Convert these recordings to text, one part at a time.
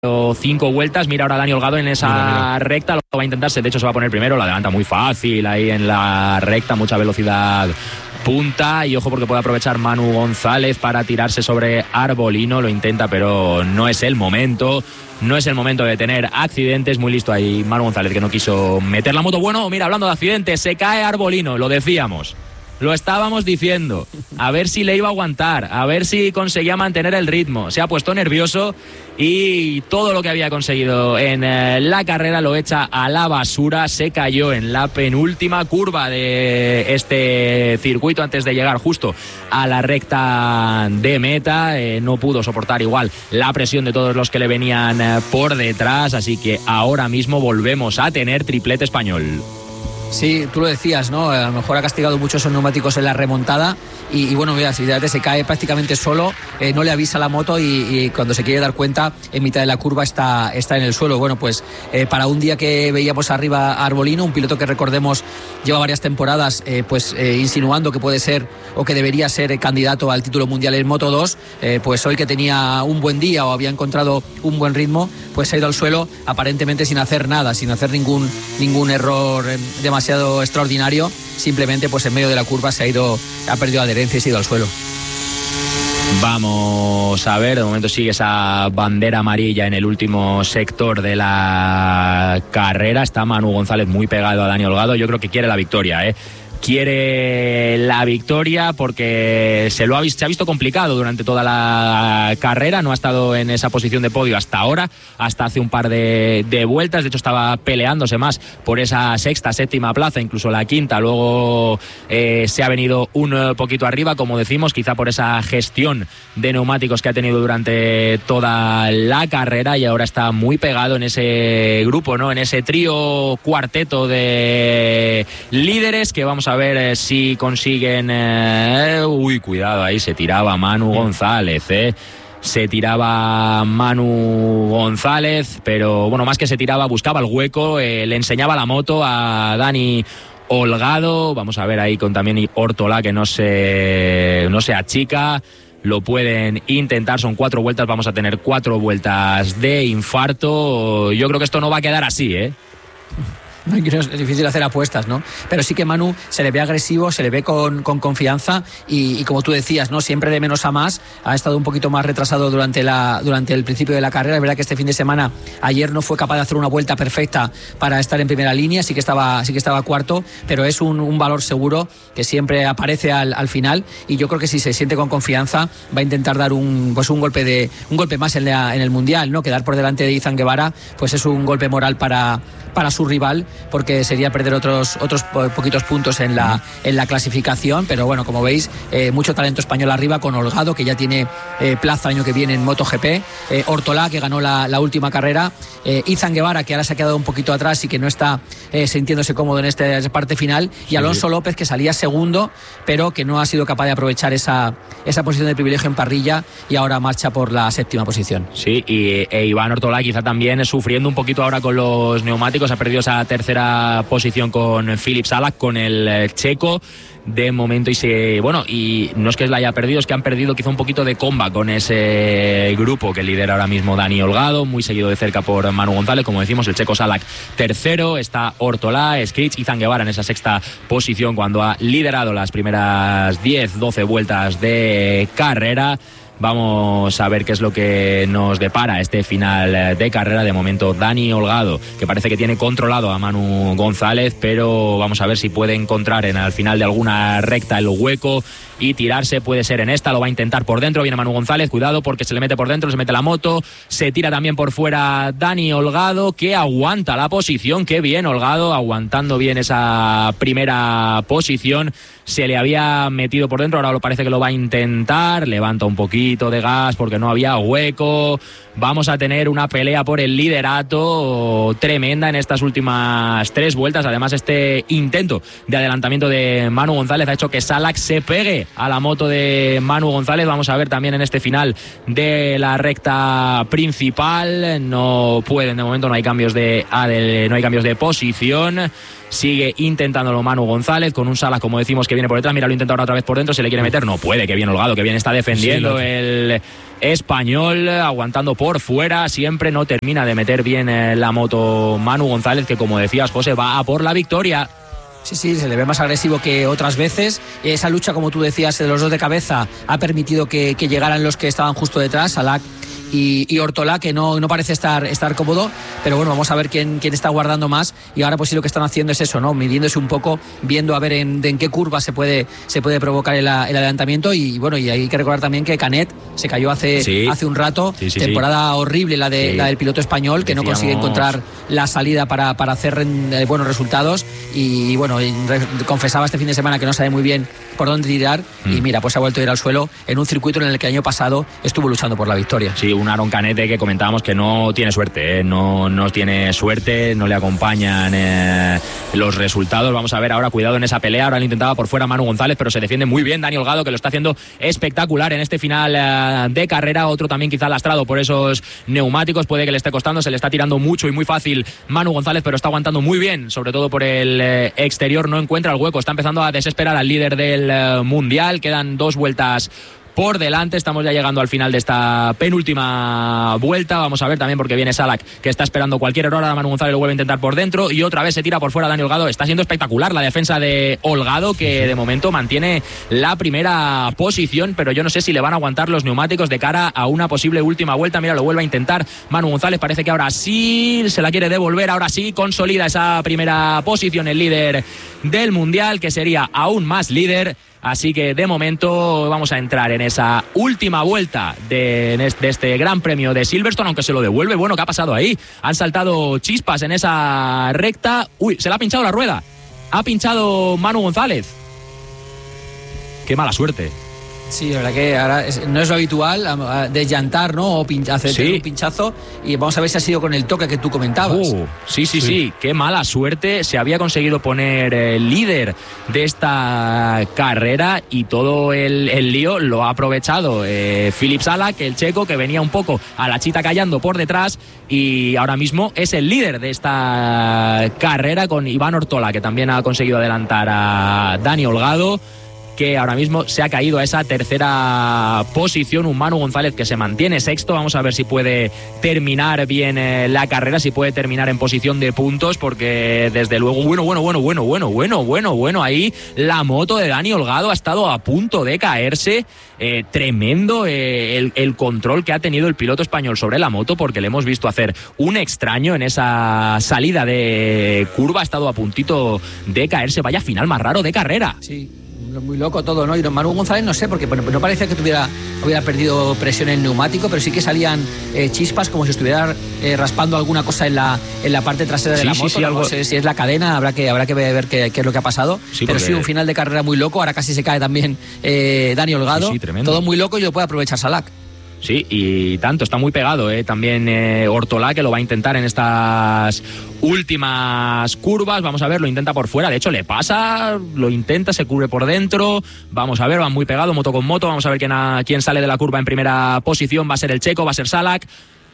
5 vueltas. Mira ahora Dani Holgado en esa recta, lo va a intentarse, de hecho se va a poner primero, la adelanta muy fácil ahí en la recta, mucha velocidad punta, y ojo porque puede aprovechar Manu González para tirarse sobre Arbolino, lo intenta pero no es el momento. No es el momento de tener accidentes. Muy listo ahí Manu González, que no quiso meter la moto. Bueno, mira, hablando de accidentes, se cae Arbolino, lo decíamos. Lo estábamos diciendo, a ver si le iba a aguantar, a ver si conseguía mantener el ritmo. Se ha puesto nervioso y todo lo que había conseguido en la carrera lo echa a la basura. Se cayó en la penúltima curva de este circuito antes de llegar justo a la recta de meta. No pudo soportar igual la presión de todos los que le venían por detrás, así que ahora mismo volvemos a tener triplete español. Sí, tú lo decías, ¿no? A lo mejor ha castigado mucho esos neumáticos en la remontada y bueno, mira, si se cae prácticamente solo, no le avisa la moto y cuando se quiere dar cuenta, en mitad de la curva está en el suelo. Bueno, pues para un día que veíamos arriba a Arbolino, un piloto que recordemos lleva varias temporadas insinuando que puede ser o que debería ser candidato al título mundial en Moto 2, pues hoy que tenía un buen día o había encontrado un buen ritmo, pues se ha ido al suelo aparentemente sin hacer nada, sin hacer ningún error demasiado extraordinario. Simplemente pues en medio de la curva ha perdido adherencia y se ha ido al suelo. Vamos a ver, de momento sigue esa bandera amarilla en el último sector de la carrera. Está Manu González muy pegado a Dani Holgado. Yo creo que quiere la victoria, Quiere la victoria porque se ha visto complicado durante toda la carrera. No ha estado en esa posición de podio hasta ahora, hasta hace un par de vueltas. De hecho estaba peleándose más por esa sexta, séptima plaza, incluso la quinta. Luego se ha venido un poquito arriba, como decimos, quizá por esa gestión de neumáticos que ha tenido durante toda la carrera, y ahora está muy pegado en ese grupo, ¿no? En ese trío cuarteto de líderes que vamos a ver si consiguen... cuidado, ahí se tiraba Manu González, Se tiraba Manu González, pero bueno, más que se tiraba, buscaba el hueco, le enseñaba la moto a Dani Holgado. Vamos a ver ahí con también Ortolá, que no se achica. Lo pueden intentar, son 4 vueltas, vamos a tener 4 vueltas de infarto. Yo creo que esto no va a quedar así, Es difícil hacer apuestas, ¿no? Pero sí que Manu se le ve agresivo, se le ve con confianza y como tú decías, ¿no? Siempre de menos a más. Ha estado un poquito más retrasado durante el principio de la carrera. Es verdad que este fin de semana, ayer no fue capaz de hacer una vuelta perfecta para estar en primera línea, sí que estaba cuarto, pero es un valor seguro que siempre aparece al final, y yo creo que si se siente con confianza va a intentar dar un golpe más en el Mundial, ¿no? Quedar por delante de Izan Guevara pues es un golpe moral para su rival, porque sería perder otros poquitos puntos en la clasificación. Pero bueno, como veis, mucho talento español arriba, con Holgado, que ya tiene plaza año que viene en MotoGP, Ortolá, que ganó la última carrera, Izan Guevara, que ahora se ha quedado un poquito atrás y que no está sintiéndose cómodo en esta parte final, y Alonso López, que salía segundo, pero que no ha sido capaz de aprovechar esa posición de privilegio en parrilla y ahora marcha por la séptima posición. Sí, y Iván Ortolá quizá también sufriendo un poquito ahora con los neumáticos. Ha perdido esa tercera posición con Filip Salak, con el checo de momento, y no es que la haya perdido, es que han perdido quizá un poquito de comba con ese grupo que lidera ahora mismo Dani Holgado, muy seguido de cerca por Manu González, como decimos, el checo Salak tercero, está Ortolá, Skrich, Izan Guevara en esa sexta posición cuando ha liderado las primeras 10-12 vueltas de carrera. Vamos a ver qué es lo que nos depara este final de carrera. De momento Dani Holgado, que parece que tiene controlado a Manu González, pero vamos a ver si puede encontrar al final de alguna recta el hueco y tirarse. Puede ser en esta, lo va a intentar por dentro. Viene Manu González, cuidado porque se le mete por dentro, se mete la moto, se tira también por fuera Dani Holgado, que aguanta la posición. Qué bien Holgado, aguantando bien esa primera posición. Se le había metido por dentro, ahora parece que lo va a intentar, levanta un poquito de gas porque no había hueco. Vamos a tener una pelea por el liderato tremenda en estas últimas 3 vueltas. Además, este intento de adelantamiento de Manu González ha hecho que Salak se pegue a la moto de Manu González. Vamos a ver también en este final de la recta principal. No pueden, de momento no hay cambios de posición. Sigue intentándolo Manu González con un Salak, como decimos, que viene por detrás. Mira, lo intenta ahora otra vez por dentro, se le quiere meter, no puede. Qué bien Holgado, que bien está defendiendo el español, aguantando por fuera, siempre no termina de meter bien la moto Manu González, que como decías, José, va a por la victoria. Sí, se le ve más agresivo que otras veces. Esa lucha, como tú decías, de los dos de cabeza ha permitido que llegaran los que estaban justo detrás, Salak y Ortolá, que no parece estar cómodo, pero bueno, vamos a ver quién está guardando más. Y ahora pues sí, lo que están haciendo es eso, ¿no? Midiéndose un poco, viendo a ver en qué curva se puede provocar el adelantamiento. Y bueno, y hay que recordar también que Canet se cayó hace un rato, temporada horrible la del piloto español, que no consigue encontrar la salida para hacer buenos resultados. Y bueno, confesaba este fin de semana que no sabe muy bien por dónde tirar, y mira, pues ha vuelto a ir al suelo en un circuito en el que el año pasado estuvo luchando por la victoria. Sí, un Aaron Canet que comentábamos que no tiene suerte, no tiene suerte, no le acompañan los resultados. Vamos a ver ahora, cuidado en esa pelea. Ahora lo intentaba por fuera Manu González, pero se defiende muy bien Dani Holgado, que lo está haciendo espectacular en este final de carrera. Otro también quizá lastrado por esos neumáticos, puede que le esté costando, se le está tirando mucho y muy fácil Manu González, pero está aguantando muy bien, sobre todo por el exterior. No encuentra el hueco, está empezando a desesperar al líder del mundial. Quedan 2 vueltas por delante, estamos ya llegando al final de esta penúltima vuelta. Vamos a ver también, porque viene Salak, que está esperando cualquier error. Ahora Manu González lo vuelve a intentar por dentro y otra vez se tira por fuera Dani Holgado. Está siendo espectacular la defensa de Holgado, que de momento mantiene la primera posición, pero yo no sé si le van a aguantar los neumáticos de cara a una posible última vuelta. Mira, lo vuelve a intentar Manu González, parece que ahora sí se la quiere devolver, ahora sí consolida esa primera posición el líder del mundial, que sería aún más líder. Así que de momento vamos a entrar en esa última vuelta de este Gran Premio de Silverstone, aunque se lo devuelve. Bueno, ¿qué ha pasado ahí? Han saltado chispas en esa recta. Uy, se le ha pinchado la rueda. Ha pinchado Manu González. Qué mala suerte. Sí, la verdad que ahora no es lo habitual desllantar, ¿no? O hacer un pinchazo. Y vamos a ver si ha sido con el toque que tú comentabas. Sí. Qué mala suerte. Se había conseguido poner el líder de esta carrera y todo el lío lo ha aprovechado Filip Salak, el checo, que venía un poco a la chita callando por detrás, y ahora mismo es el líder de esta carrera con Iván Ortolá, que también ha conseguido adelantar a Dani Holgado, que ahora mismo se ha caído a esa tercera posición. Un Manu González que se mantiene sexto. Vamos a ver si puede terminar bien la carrera, si puede terminar en posición de puntos, porque desde luego, bueno, ahí la moto de Dani Holgado ha estado a punto de caerse. Tremendo el control que ha tenido el piloto español sobre la moto, porque le hemos visto hacer un extraño en esa salida de curva. Ha estado a puntito de caerse. Vaya final más raro de carrera. Sí. Muy loco todo, ¿no? Y Manu González, no sé, porque no parecía que hubiera perdido presión en el neumático, pero sí que salían chispas, como si estuviera raspando alguna cosa en la parte trasera de la moto. Sí, no sé si es la cadena, habrá que ver qué es lo que ha pasado. Sí, pero sí, un final de carrera muy loco. Ahora casi se cae también Dani Holgado. Sí, tremendo. Todo muy loco, y lo puede aprovechar Salak. Sí, y tanto, está muy pegado también Ortolá, que lo va a intentar en estas últimas curvas. Vamos a ver, lo intenta por fuera, de hecho le pasa, lo intenta, se cubre por dentro. Vamos a ver, van muy pegado, moto con moto. Vamos a ver quién sale de la curva en primera posición. Va a ser el checo, va a ser Salak.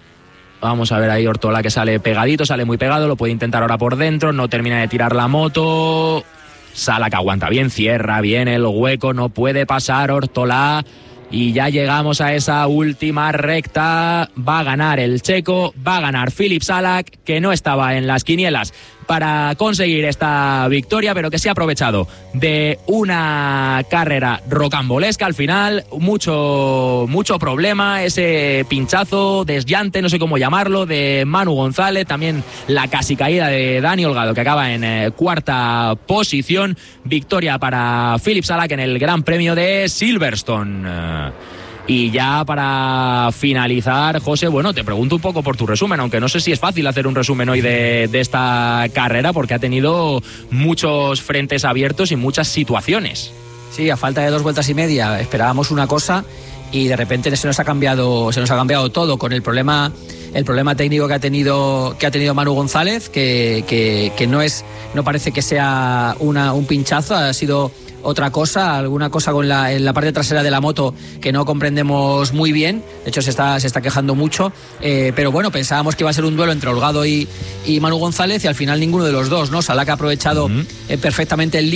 Vamos a ver ahí Ortolá, que sale pegadito, sale muy pegado, lo puede intentar ahora por dentro, no termina de tirar la moto. Salak aguanta bien, cierra bien el hueco, no puede pasar Ortolá. Y ya llegamos a esa última recta. Va a ganar el checo, va a ganar Filip Salak, que no estaba en las quinielas para conseguir esta victoria, pero que se ha aprovechado de una carrera rocambolesca al final. Mucho problema, ese pinchazo, desllante, no sé cómo llamarlo, de Manu González. También la casi caída de Dani Holgado, que acaba en cuarta posición. Victoria para Filip Salak en el Gran Premio de Silverstone. Y ya para finalizar, José, bueno, te pregunto un poco por tu resumen, aunque no sé si es fácil hacer un resumen hoy de esta carrera, porque ha tenido muchos frentes abiertos y muchas situaciones. Sí, a falta de 2 vueltas y media esperábamos una cosa y de repente se nos ha cambiado todo, con el problema técnico que ha tenido Manu González, que no parece que sea un pinchazo, ha sido otra cosa, alguna cosa en la parte trasera de la moto que no comprendemos muy bien. De hecho se está quejando mucho, pero bueno, pensábamos que iba a ser un duelo entre Holgado y Manu González, y al final ninguno de los dos, ¿no? Salak ha aprovechado perfectamente el lío,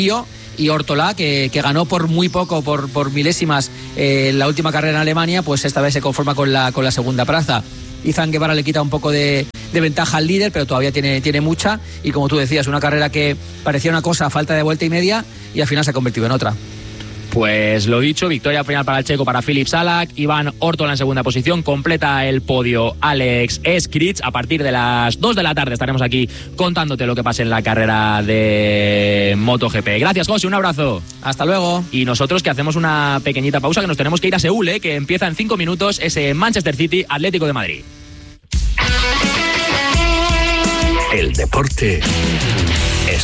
y Ortolá, que ganó por muy poco, por milésimas, la última carrera en Alemania, pues esta vez se conforma con la segunda plaza. Izan Guevara le quita un poco de ventaja al líder, pero todavía tiene mucha, y como tú decías, una carrera que parecía una cosa a falta de vuelta y media y al final se ha convertido en otra. Pues lo dicho, victoria final para el checo, para Filip Salak, Iván Ortola en segunda posición, completa el podio Alex Eskrich. A partir de las 2 de la tarde estaremos aquí contándote lo que pase en la carrera de MotoGP. Gracias, José, un abrazo. Hasta luego. Y nosotros que hacemos una pequeñita pausa, que nos tenemos que ir a Seúl, que empieza en 5 minutos ese Manchester City Atlético de Madrid. El deporte